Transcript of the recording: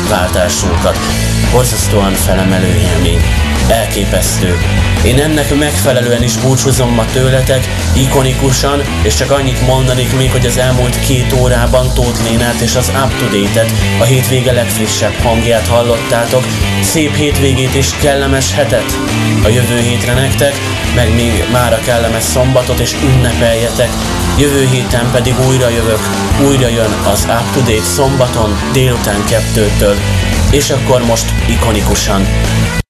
váltásunkat. Borzasztóan felemelő élmény. Elképesztő. Én ennek megfelelően is búcsúzom ma tőletek, ikonikusan, és csak annyit mondanék még, hogy az elmúlt 2 órában Tóth Lénát és az Up to Date-et, a hétvége legfrissebb hangját hallottátok. Szép hétvégét és kellemes hetet a jövő hétre nektek, meg még mára kellemes szombatot, és ünnepeljetek. Jövő héten pedig újra jövök, újra jön az Up to Date szombaton délután 2-től, és akkor most ikonikusan